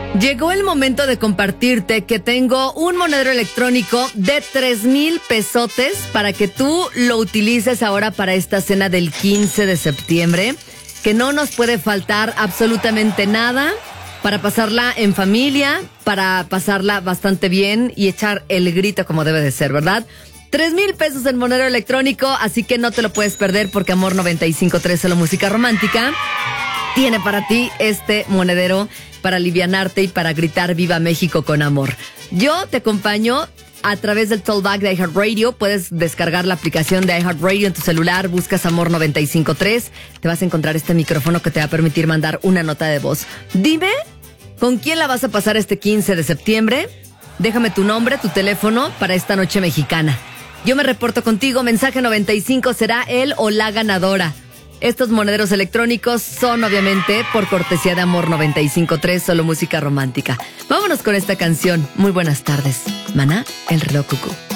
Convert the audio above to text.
Llegó el momento de compartirte que tengo un monedero electrónico de 3,000 pesotes para que tú lo utilices ahora para esta cena del 15 de septiembre, que no nos puede faltar absolutamente nada para pasarla en familia, para pasarla bastante bien y echar el grito como debe de ser, ¿verdad? 3,000 pesos en monedero electrónico, así que no te lo puedes perder porque Amor 95.3, solo música romántica, tiene para ti este monedero para alivianarte y para gritar Viva México con amor. Yo te acompaño a través del Tollback de iHeartRadio. Puedes descargar la aplicación de iHeartRadio en tu celular, buscas Amor 95.3, te vas a encontrar este micrófono que te va a permitir mandar una nota de voz. Dime, ¿con quién la vas a pasar este 15 de septiembre? Déjame tu nombre, tu teléfono para esta noche mexicana. Yo me reporto contigo, mensaje 95 será él o la ganadora. Estos monederos electrónicos son obviamente por cortesía de Amor 95.3, solo música romántica. Vámonos con esta canción. Muy buenas tardes. Maná, el reloj cucú.